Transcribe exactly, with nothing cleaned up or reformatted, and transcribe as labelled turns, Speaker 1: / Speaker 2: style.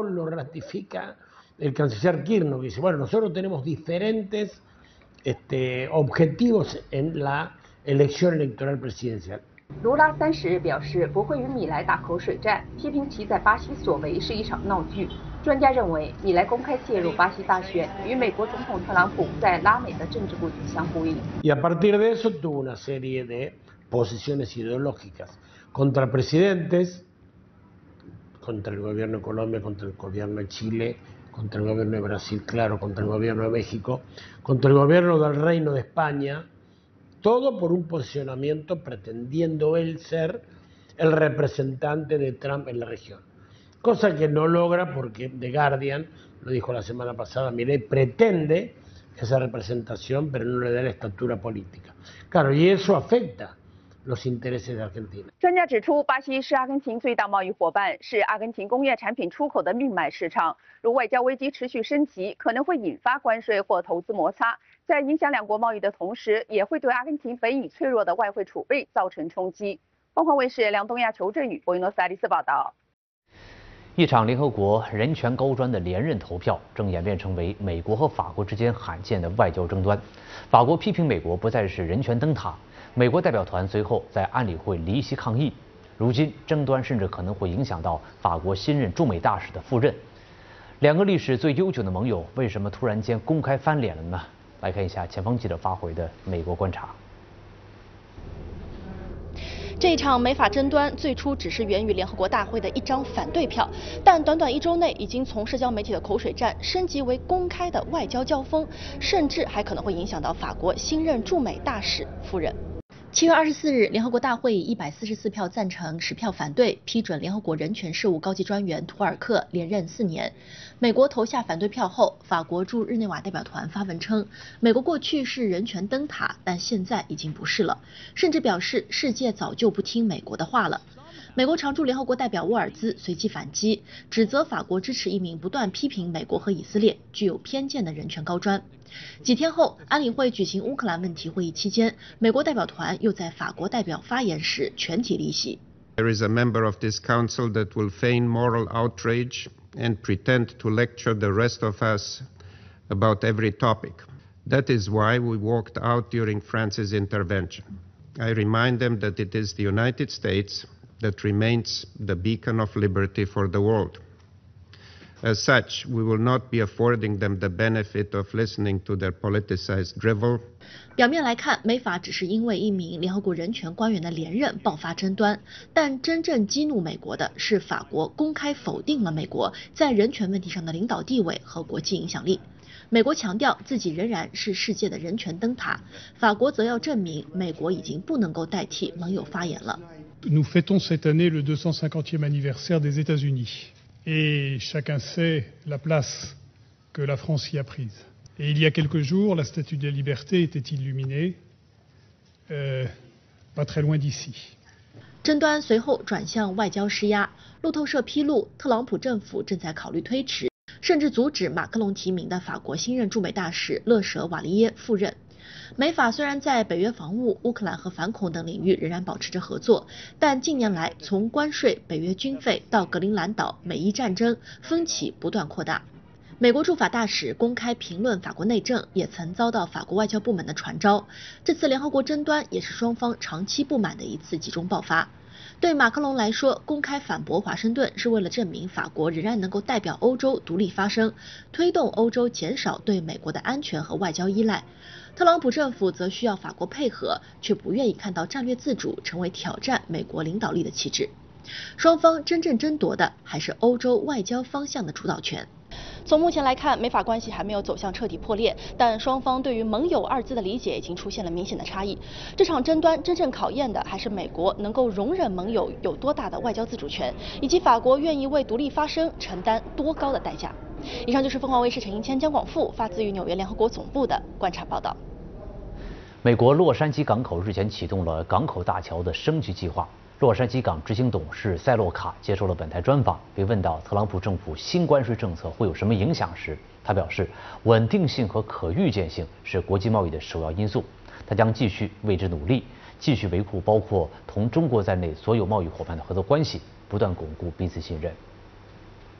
Speaker 1: lo ratifica el canciller Kirchner, que dice, bueno, nosotros tenemos diferentes este, objetivos en la elección electoral presidencial.
Speaker 2: 卢拉三十日表示不会与米莱打口水战，批评其在巴西所为是一场闹剧。专家认为，米莱公开介入巴西大选，与美国总统特朗普在拉美的政治布局相呼应。
Speaker 1: Y a partir de eso tuvo una serie de posiciones ideológicas contra presidentes, contra el gobierno de Colombia, contra el gobierno de Chile, contra el gobierno de Brasil, claro, contra el gobierno de México, contra el gobierno del Reino de España. Todo por un posicionamiento pretendiendo él ser el representante de Trump en la región. Cosa que no logra porque The Guardian, lo dijo la semana pasada, Milei pretende esa representación pero no le da la estatura política. Claro, y eso afecta los intereses de Argentina.
Speaker 2: 专家指出，巴西是阿根廷最大贸易伙伴，是阿根廷工业产品出口的命脉市场。如外交危机持续升级，可能会引发关税或投资摩擦，在影响两国贸易的同时，也会对阿根廷本已脆弱的外汇储备造成冲击。凤凰卫视梁东亚、裘振宇、博伊诺斯艾利斯报道。
Speaker 3: 一场联合国人权高专的连任投票，正演变成为美国和法国之间罕见的外交争端。法国批评美国不再是人权灯塔。 美国代表团随后在安理会离席抗议，如今争端甚至可能会影响到法国新任驻美大使的赴任。两个历史最悠久的盟友为什么突然间公开翻脸了呢？来看一下前方记者发回的美国观察。
Speaker 4: 这一场美法争端最初只是源于联合国大会的一张反对票，但短短一周内已经从社交媒体的口水战升级为公开的外交交锋，甚至还可能会影响到法国新任驻美大使赴任。 七月二十四日，联合国大会以一百四十四票赞成、十票反对，批准联合国人权事务高级专员图尔克连任四年。美国投下反对票后，法国驻日内瓦代表团发文称，美国过去是人权灯塔，但现在已经不是了，甚至表示世界早就不听美国的话了。 美国常驻联合国代表沃尔兹随即反击，指责法国支持一名不断批评美国和以色列、具有偏见的人权高专。几天后，安理会举行乌克兰问题会议期间，美国代表团又在法国代表发言时全体离席。
Speaker 5: There is a member of this council that will feign moral outrage and pretend to lecture the rest of us about every topic. That is why we walked out during France's intervention. I remind them that it is the United States that remains the beacon of liberty for the world. As such, we will not be affording them the benefit of listening to their politicized drivel.
Speaker 4: 表面来看，美法只是因为一名联合国人权官员的连任爆发争端，但真正激怒美国的是法国公开否定了美国在人权问题上的领导地位和国际影响力。美国强调自己仍然是世界的人权灯塔，法国则要证明美国已经不能够代替盟友发言了。
Speaker 6: Nous fêtons cette année le deux cent cinquantième anniversaire des États-Unis. Et chacun sait la place que la France y a prise. Et il y a quelques jours, la Statue de la Liberté était illuminée, euh, pas très loin d'ici.
Speaker 4: 争端随后转向外交施压。路透社披露，特朗普政府正在考虑推迟，甚至阻止马克龙提名的法国新任驻美大使勒舍瓦利耶赴任。 美法虽然在北约防务、乌克兰和反恐等领域仍然保持着合作，但近年来从关税、北约军费到格陵兰岛、美伊战争，分歧不断扩大。美国驻法大使公开评论法国内政，也曾遭到法国外交部门的传召。这次联合国争端也是双方长期不满的一次集中爆发。对马克龙来说，公开反驳华盛顿是为了证明法国仍然能够代表欧洲独立发声，推动欧洲减少对美国的安全和外交依赖。 特朗普政府则需要法国配合，却不愿意看到战略自主成为挑战美国领导力的旗帜。双方真正争夺的还是欧洲外交方向的主导权。从目前来看，美法关系还没有走向彻底破裂，但双方对于盟友二字的理解已经出现了明显的差异。这场争端真正考验的还是美国能够容忍盟友有多大的外交自主权，以及法国愿意为独立发声承担多高的代价。以上就是凤凰卫视陈英谦、姜广富发自于纽约联合国总部的观察报道。
Speaker 3: 美国洛杉矶港口日前启动了港口大桥的升级计划。洛杉矶港执行董事塞洛卡接受了本台专访，被问到特朗普政府新关税政策会有什么影响时，他表示，稳定性和可预见性是国际贸易的首要因素，他将继续为之努力，继续维护包括同中国在内所有贸易伙伴的合作关系，不断巩固彼此信任。